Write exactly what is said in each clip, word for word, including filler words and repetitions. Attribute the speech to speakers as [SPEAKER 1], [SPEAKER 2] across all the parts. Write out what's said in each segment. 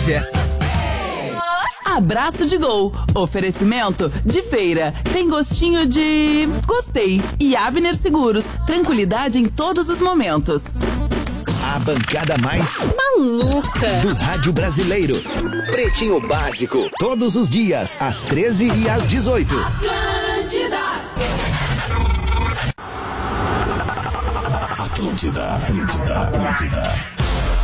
[SPEAKER 1] projetos.
[SPEAKER 2] Abraço de Gol. Oferecimento de feira. Tem gostinho de... Gostei. E Abner Seguros. Tranquilidade em todos os momentos.
[SPEAKER 3] A bancada mais
[SPEAKER 4] maluca
[SPEAKER 3] do rádio brasileiro. Pretinho Básico. Todos os dias, às treze e às dezoito.
[SPEAKER 5] Atlântida.
[SPEAKER 6] Atlântida, Atlântida, Atlântida.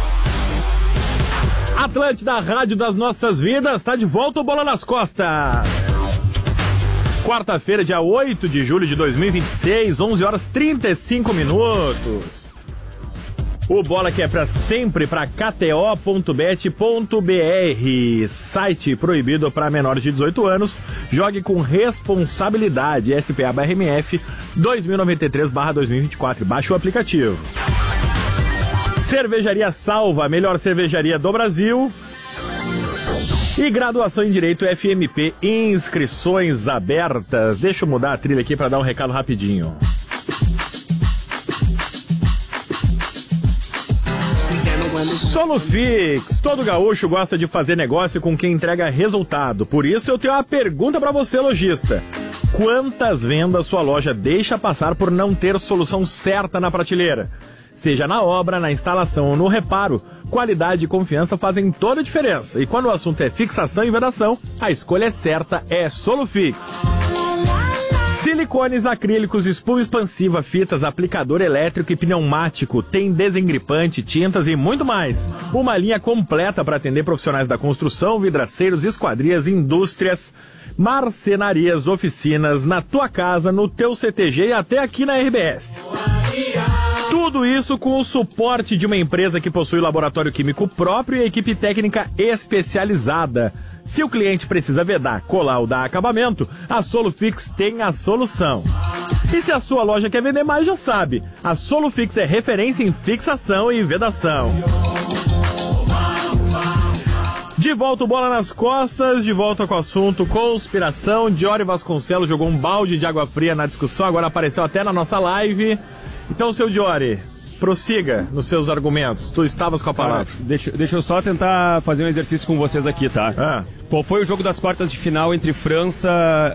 [SPEAKER 7] Atlântida, rádio das nossas vidas, tá de volta o Bola nas Costas. Quarta-feira, dia oito de julho de dois mil e vinte e seis, onze horas e trinta e cinco minutos. O Bola que é pra sempre pra K T O ponto bet ponto B R. Site proibido para menores de dezoito anos. Jogue com responsabilidade. S P A barra M F dois mil e noventa e três barra dois mil e vinte e quatro. Baixe o aplicativo. Cervejaria Salva, a melhor cervejaria do Brasil. E graduação em Direito F M P, inscrições abertas. Deixa eu mudar a trilha aqui para dar um recado rapidinho. Solufix, todo gaúcho gosta de fazer negócio com quem entrega resultado. Por isso eu tenho uma pergunta para você, lojista. Quantas vendas sua loja deixa passar por não ter solução certa na prateleira? Seja na obra, na instalação ou no reparo, qualidade e confiança fazem toda a diferença. E quando o assunto é fixação e vedação, a escolha certa é Solufix. Silicones, acrílicos, espuma expansiva, fitas, aplicador elétrico e pneumático, tem desengripante, tintas e muito mais. Uma linha completa para atender profissionais da construção, vidraceiros, esquadrias, indústrias, marcenarias, oficinas, na tua casa, no teu C T G e até aqui na R B S. Tudo isso com o suporte de uma empresa que possui laboratório químico próprio e equipe técnica especializada. Se o cliente precisa vedar, colar ou dar acabamento, a Solufix tem a solução. E se a sua loja quer vender mais, já sabe, a Solufix é referência em fixação e vedação. De volta o Bola nas Costas, de volta com o assunto conspiração. Diori Vasconcelos jogou um balde de água fria na discussão, agora apareceu até na nossa live. Então, seu Diori, prossiga nos seus argumentos. Tu estavas com a palavra.
[SPEAKER 8] Cara, deixa, deixa eu só tentar fazer um exercício com vocês aqui, tá? Ah. Qual foi o jogo das quartas de final entre França